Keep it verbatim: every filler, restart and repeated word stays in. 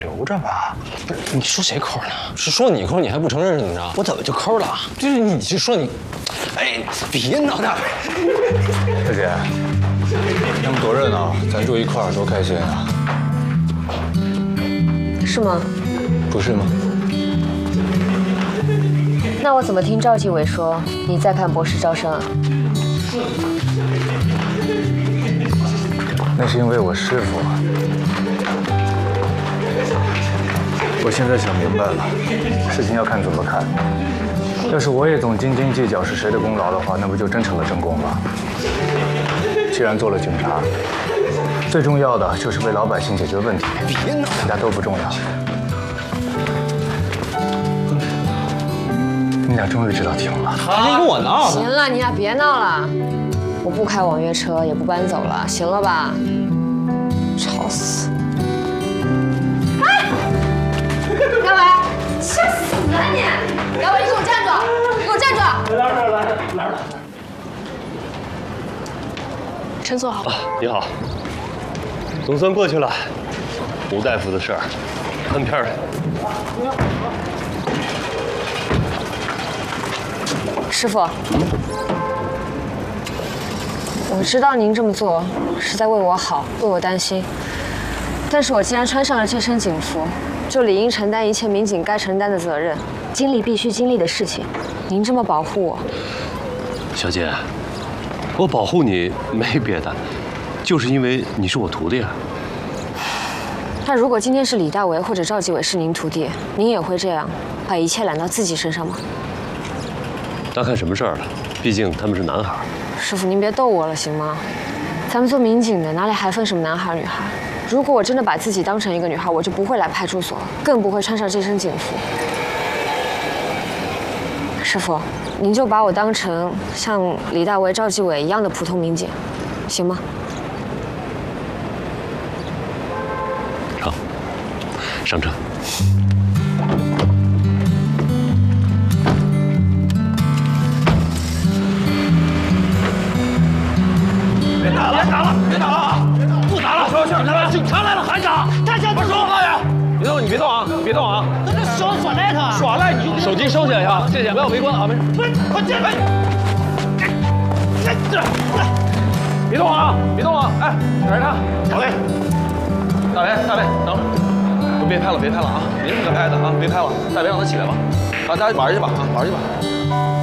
留着吧。 不是，你说谁抠呢？是说你抠，你还不承认是怎么着？我怎么就抠了？就是你是说你，哎，别闹大。 大姐，那么多人啊，咱住一块儿多开心啊！ 是吗？ 不是吗？ 那我怎么听赵继伟说你在看博士招生啊？ 那是因为我师傅。我现在想明白了，事情要看怎么看。要是我也总斤斤计较是谁的功劳的话，那不就真成了正宫了？既然做了警察，最重要的就是为老百姓解决问题， 别闹， 其他都不重要。你俩终于知道停了。 还跟我闹呢？ 行了，你俩别闹了，我不开网约车，也不搬走了，行了吧？吵死！哎，姚伟，吓死了你！姚伟，你给我站住！你给我站住！ 来来来来来， 先坐好。 啊，你好，总算过去了。吴大夫的事儿，翻篇了。 师傅，我知道您这么做是在为我好，为我担心。但是我既然穿上了这身警服，就理应承担一切民警该承担的责任，经历必须经历的事情。您这么保护我， 小姐，我保护你没别的，就是因为你是我徒弟啊。 那如果今天是李大为或者赵继伟是您徒弟，您也会这样把一切揽到自己身上吗？ 那看什么事儿了，毕竟他们是男孩。 师傅，您别逗我了，行吗？咱们做民警的哪里还分什么男孩女孩？如果我真的把自己当成一个女孩，我就不会来派出所，更不会穿上这身警服。师傅，您就把我当成像李大为、赵继伟一样的普通民警，行吗？ 好，上车。 别打了，别打了，别打了啊！不打了，说警察来了，警察来了还打？大家不说话呀！ 别动，你别动啊！你别动啊！ 那这手耍赖他， 耍赖你就手机收起来啊！谢谢，不要围观啊！没事。 不是，快进来！这这， 别动啊！别动啊！哎，甩他！好嘞。大为，大为，等会儿，都别拍了，别拍了啊！别那么拍的啊！别拍了，大为让他起来吧。啊，大家玩去吧啊，玩去吧。